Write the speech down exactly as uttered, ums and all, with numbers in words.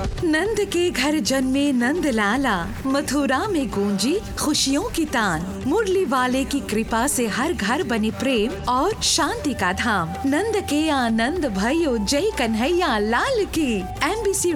नंद के घर जन्मे नंद लाला, मथुरा में गूंजी खुशियों की तान। मुरली वाले की कृपा से हर घर बने प्रेम और शांति का धाम। नंद के आनंद भयो, जय कन्हैया लाल की। एमबीसी